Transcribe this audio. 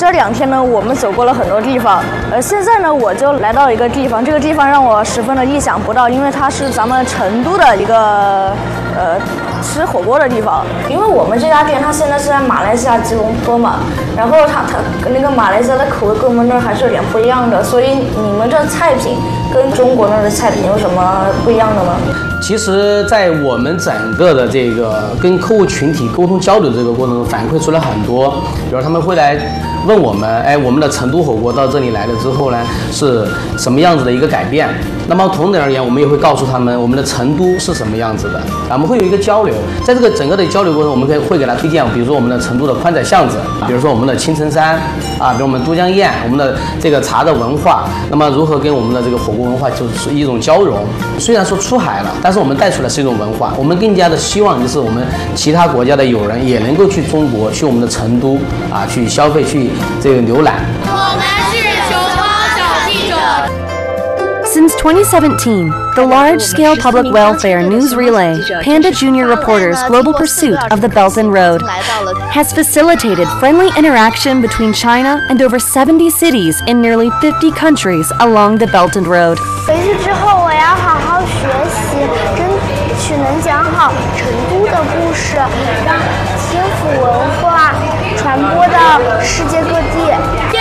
这2天呢，我们走过了很多地方，现在呢，我就来到一个地方，这个地方让我十分的意想不到，因为它是咱们成都的一个吃火锅的地方。因为我们这家店它现在是在马来西亚吉隆坡嘛，然后它那个马来西亚的口味跟我们那儿还是有点不一样的，所以你们这菜品跟中国那儿的菜品有什么不一样的吗？ 其实，在我们整个的这个跟客户群体沟通交流的这个过程中，反馈出来很多，比如他们会来问我们，我们的成都火锅到这里来了之后呢，是什么样子的一个改变？那么同等而言，我们也会告诉他们我们的成都是什么样子的，我们会有一个交流。在这个整个的交流过程，我们会给他推荐，比如说我们的成都的宽窄巷子，比如说我们的青城山比如我们都江堰，我们的这个茶的文化，那么如何跟我们的这个火锅文化就是一种交融。虽然说出海了，但是我们带出来是一种文化，我们更加的希望就是我们其他国家的友人也能够去中国，去我们的成都去消费，去这个浏览。 我们是熊猫小记者。 Since 2017, the large-scale public welfare news relay, Panda Junior Reporters' Global Pursuit of the Belt and Road, has facilitated friendly interaction between China and over 70 cities in nearly 50 countries along the Belt and Road. 回去之后，我要好好学习，争取能讲好成都的故事，让天府文化传播到世界各地。